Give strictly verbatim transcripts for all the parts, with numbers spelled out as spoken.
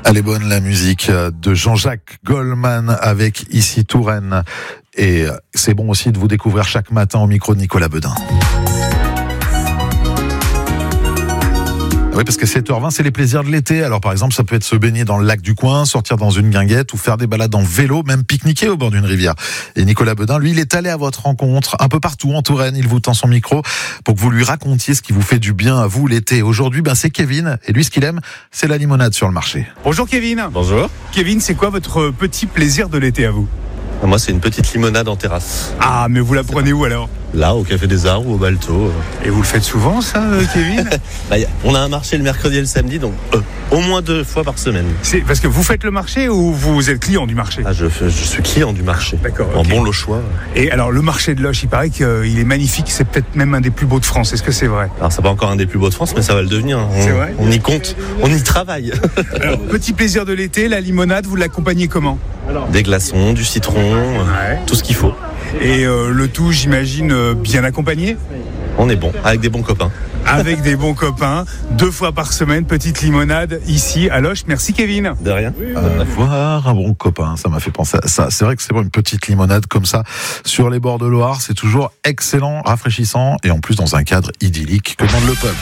Elle est bonne la musique de Jean-Jacques Goldman avec Ici Touraine. Et c'est bon aussi de vous découvrir chaque matin au micro de Nicolas Beudin. Oui, parce que sept heures vingt, c'est les plaisirs de l'été. Alors, par exemple, ça peut être se baigner dans le lac du coin, sortir dans une guinguette ou faire des balades en vélo, même pique-niquer au bord d'une rivière. Et Nicolas Beudin, lui, il est allé à votre rencontre un peu partout en Touraine. Il vous tend son micro pour que vous lui racontiez ce qui vous fait du bien à vous l'été. Aujourd'hui, ben, c'est Kevin. Et lui, ce qu'il aime, c'est la limonade sur le marché. Bonjour Kevin. Bonjour. Kevin, c'est quoi votre petit plaisir de l'été à vous ? Moi, c'est une petite limonade en terrasse. Ah, mais vous la prenez où alors ? Là, au Café des Arts ou au Balto. Et vous le faites souvent, ça, Kevin ? Bah, on a un marché le mercredi et le samedi, donc euh, au moins deux fois par semaine. C'est parce que vous faites le marché ou vous êtes client du marché ? Ah, je, je suis client du marché. D'accord. En okay. bon lochois. Et alors, le marché de Loches, il paraît qu'il est magnifique. C'est peut-être même un des plus beaux de France. Est-ce que c'est vrai ? Alors, c'est pas encore un des plus beaux de France, mais ça va le devenir. On, c'est vrai ? On y compte, on y travaille. Alors, petit plaisir de l'été, la limonade, vous l'accompagnez comment ? Des glaçons, du citron, ouais. Tout ce qu'il faut. Et euh, le tout, j'imagine, euh, bien accompagné ? On est bon, avec des bons copains. Avec des bons copains, deux fois par semaine, petite limonade ici à Loches. Merci Kevin. De rien. Avoir un bon copain, ça m'a fait penser à ça. C'est vrai que c'est bon, une petite limonade comme ça sur les bords de Loire, c'est toujours excellent, rafraîchissant et en plus dans un cadre idyllique que demande le peuple.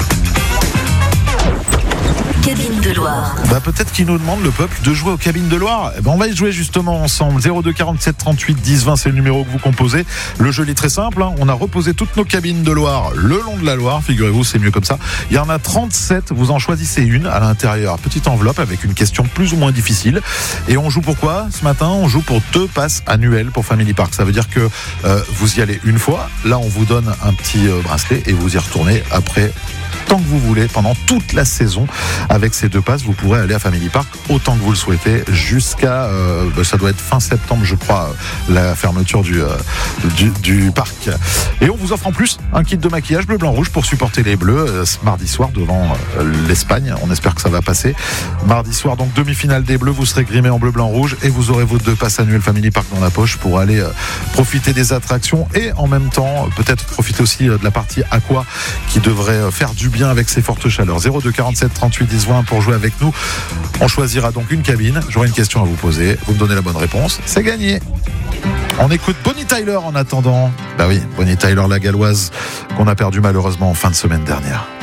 Cabine de Loire. Bah peut-être qu'il nous demande le peuple de jouer aux cabines de Loire. Eh ben on va y jouer justement ensemble. zéro deux quarante-sept trente-huit dix vingt, c'est le numéro que vous composez. Le jeu est très simple, hein. On a reposé toutes nos cabines de Loire le long de la Loire. Figurez-vous, c'est mieux comme ça. Il y en a trente-sept. Vous en choisissez une à l'intérieur. Petite enveloppe avec une question plus ou moins difficile. Et on joue pour quoi ce matin ? On joue pour deux passes annuelles pour Family Park. Ça veut dire que euh, vous y allez une fois. Là, on vous donne un petit euh, bracelet et vous y retournez après. Tant que vous voulez, pendant toute la saison. Avec ces deux passes, vous pourrez aller à Family Park autant que vous le souhaitez, jusqu'à, euh, ça doit être fin septembre, je crois, la fermeture du, euh, du, du parc. Et on vous offre en plus un kit de maquillage bleu, blanc, rouge pour supporter les Bleus euh, ce mardi soir devant euh, l'Espagne. On espère que ça va passer. Mardi soir, donc demi-finale des Bleus, vous serez grimé en bleu, blanc, rouge et vous aurez vos deux passes annuelles Family Park dans la poche pour aller euh, profiter des attractions et en même temps, peut-être profiter aussi euh, de la partie aqua qui devrait euh, faire du bien avec ces fortes chaleurs. zéro deux quarante-sept trente-huit dix vingt pour jouer avec nous. On choisira donc une cabine. J'aurai une question à vous poser. Vous me donnez la bonne réponse. C'est gagné. On écoute Bonnie Tyler en attendant. Bah oui, Bonnie Tyler, la galloise qu'on a perdue malheureusement en fin de semaine dernière.